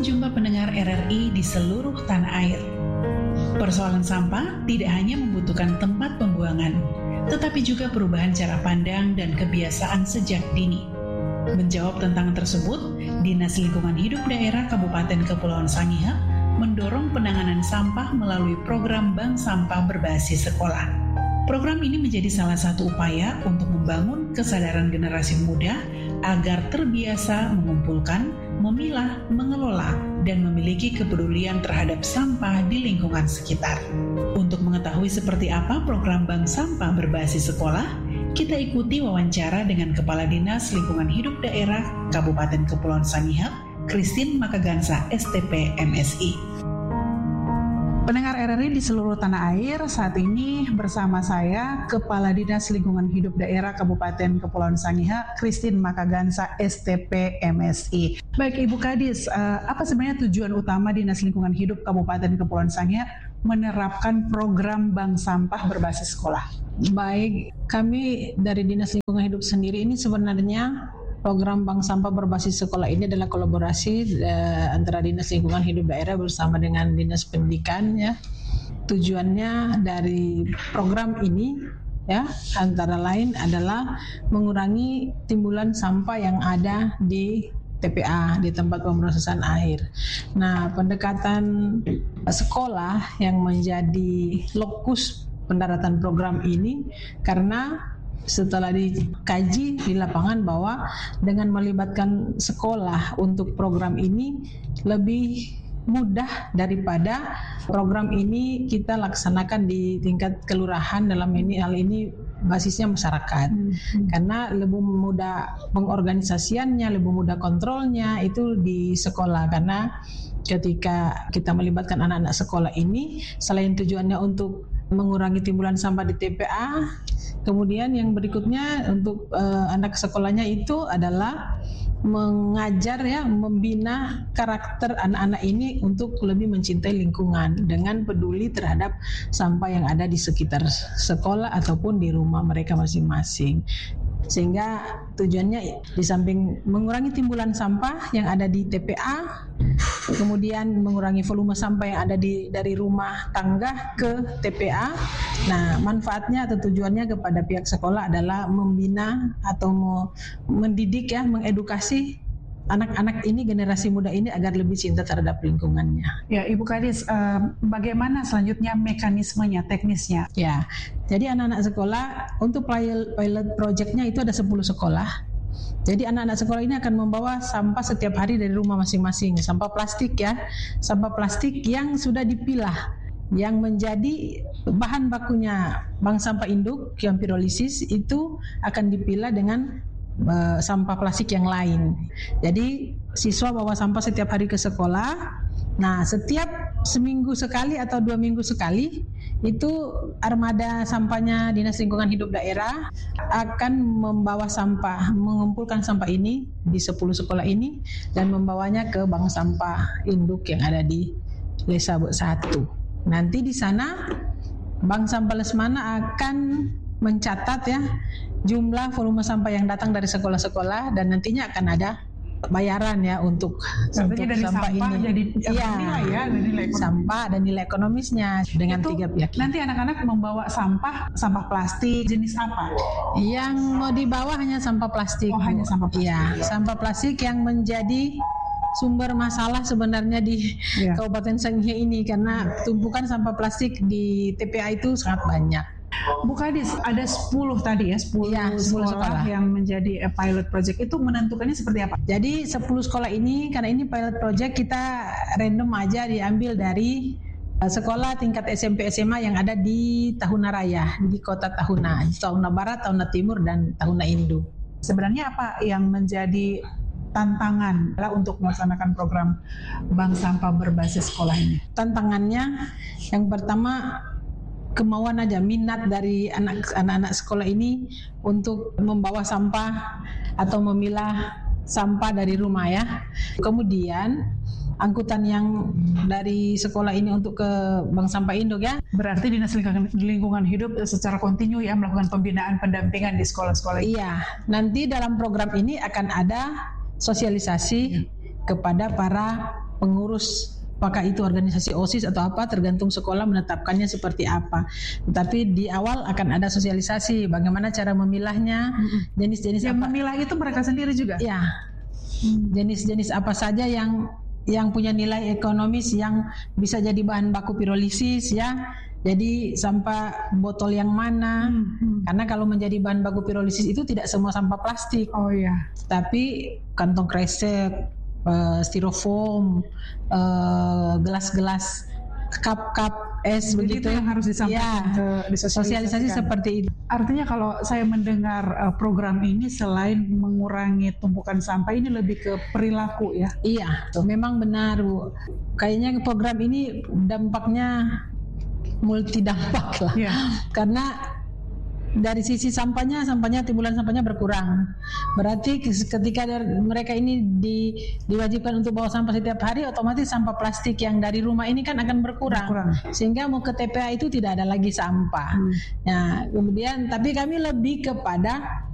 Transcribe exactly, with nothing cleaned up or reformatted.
Salam jumpa pendengar R R I di seluruh tanah air. Persoalan sampah tidak hanya membutuhkan tempat pembuangan, tetapi juga perubahan cara pandang dan kebiasaan sejak dini. Menjawab tantangan tersebut, Dinas Lingkungan Hidup Daerah Kabupaten Kepulauan Sangihe mendorong penanganan sampah melalui program Bank Sampah Berbasis Sekolah. Program ini menjadi salah satu upaya untuk membangun kesadaran generasi muda agar terbiasa mengumpulkan, memilah, mengelola, dan memiliki kepedulian terhadap sampah di lingkungan sekitar. Untuk mengetahui seperti apa program Bank Sampah Berbasis Sekolah, kita ikuti wawancara dengan Kepala Dinas Lingkungan Hidup Daerah Kabupaten Kepulauan Sangihe, Christine Makagansa, S T P M S I. Pendengar R R I di seluruh tanah air, saat ini bersama saya Kepala Dinas Lingkungan Hidup Daerah Kabupaten Kepulauan Sangihe, Christine Makagansa, S T P M S I. Baik Ibu Kadis, uh, apa sebenarnya tujuan utama Dinas Lingkungan Hidup Kabupaten Kepulauan Sangihe menerapkan program Bank Sampah Berbasis Sekolah? Baik, kami dari Dinas Lingkungan Hidup sendiri ini sebenarnya program Bank Sampah Berbasis Sekolah ini adalah kolaborasi uh, antara Dinas Lingkungan Hidup Daerah bersama dengan Dinas Pendidikan, ya. Tujuannya dari program ini, ya, antara lain adalah mengurangi timbulan sampah yang ada di T P A, di tempat pemrosesan air. Nah, pendekatan sekolah yang menjadi lokus pendaratan program ini karena setelah dikaji di lapangan bahwa dengan melibatkan sekolah untuk program ini lebih mudah daripada program ini kita laksanakan di tingkat kelurahan, dalam ini hal ini basisnya masyarakat. Hmm. Karena lebih mudah pengorganisasiannya, lebih mudah kontrolnya itu di sekolah, karena ketika kita melibatkan anak-anak sekolah ini, selain tujuannya untuk mengurangi timbulan sampah di T P A, kemudian yang berikutnya untuk uh, anak sekolahnya itu adalah mengajar, ya, membina karakter anak-anak ini untuk lebih mencintai lingkungan dengan peduli terhadap sampah yang ada di sekitar sekolah ataupun di rumah mereka masing-masing. Sehingga tujuannya di samping mengurangi timbulan sampah yang ada di T P A, kemudian mengurangi volume sampah yang ada di dari rumah tangga ke T P A. Nah, manfaatnya atau tujuannya kepada pihak sekolah adalah membina atau mendidik, ya, mengedukasi anak-anak ini, generasi muda ini agar lebih cinta terhadap lingkungannya. Ya, Ibu Kadis, uh, bagaimana selanjutnya mekanismenya, teknisnya? Ya, jadi anak-anak sekolah untuk pilot, pilot project-nya itu ada sepuluh sekolah. Jadi anak-anak sekolah ini akan membawa sampah setiap hari dari rumah masing-masing, sampah plastik, ya, sampah plastik yang sudah dipilah, yang menjadi bahan bakunya bank sampah induk yang pirolisis itu akan dipilah dengan Uh, sampah plastik yang lain. Jadi siswa bawa sampah setiap hari ke sekolah. Nah, setiap seminggu sekali atau dua minggu sekali itu armada sampahnya Dinas Lingkungan Hidup Daerah akan membawa sampah, mengumpulkan sampah ini di sepuluh sekolah ini dan membawanya ke bank sampah induk yang ada di Lesa satu. Nanti di sana Bank Sampah Lesmana akan mencatat, ya, jumlah volume sampah yang datang dari sekolah-sekolah dan nantinya akan ada bayaran, ya, untuk, untuk dari sampah, sampah ini. Jadi ya, nilai, ya, nilai sampah dan nilai ekonomisnya dengan itu, tiga pihak. Nanti anak-anak membawa sampah, sampah plastik jenis apa? Yang mau dibawa hanya sampah plastik. Oh, hanya sampah plastik. Iya, sampah plastik yang menjadi sumber masalah sebenarnya di ya. Kabupaten Sangihe ini karena tumpukan sampah plastik di T P A itu sangat banyak. Bu Kadis, ada sepuluh tadi, ya, sepuluh, ya, sepuluh sekolah, sekolah yang menjadi pilot project. Itu menentukannya seperti apa? Jadi sepuluh sekolah ini, karena ini pilot project, kita random aja diambil dari sekolah tingkat S M P S M A yang ada di Tahuna Raya, di kota Tahuna, Tahuna Barat, Tahuna Timur, dan Tahuna Induk. Sebenarnya apa yang menjadi tantangan untuk melaksanakan program Bank Sampah Berbasis Sekolah ini? Tantangannya yang pertama, kemauan aja, minat dari anak, anak-anak sekolah ini untuk membawa sampah atau memilah sampah dari rumah, ya. Kemudian angkutan yang dari sekolah ini untuk ke Bank Sampah Induk, ya. Berarti Dinas Lingkungan Hidup secara kontinu, ya, melakukan pembinaan pendampingan di sekolah-sekolah. Iya, nanti dalam program ini akan ada sosialisasi kepada para pengurus, apakah itu organisasi OSIS atau apa, tergantung sekolah menetapkannya seperti apa. Tetapi di awal akan ada sosialisasi bagaimana cara memilahnya, jenis-jenis yang apa. Memilah itu mereka sendiri juga? Ya, jenis-jenis apa saja yang yang punya nilai ekonomis yang bisa jadi bahan baku pirolisis ya. Jadi sampah botol yang mana? Hmm, hmm. Karena kalau menjadi bahan baku pirolisis itu tidak semua sampah plastik. Oh iya. Tapi kantong kresek, uh, styrofoam, uh, gelas-gelas, cup-cup es, jadi begitu itu yang harus disampaikan ya, ke disosialisasi seperti itu. Artinya kalau saya mendengar uh, program ini selain mengurangi tumpukan sampah, ini lebih ke perilaku ya. Iya, memang benar Bu. Kayaknya program ini dampaknya multi dampak lah, yeah. Karena dari sisi sampahnya, sampahnya timbulan sampahnya berkurang. Berarti ketika mereka ini di, diwajibkan untuk bawa sampah setiap hari, otomatis sampah plastik yang dari rumah ini kan akan berkurang. berkurang. Sehingga mau ke T P A itu tidak ada lagi sampah. Hmm. Nah, kemudian tapi kami lebih kepada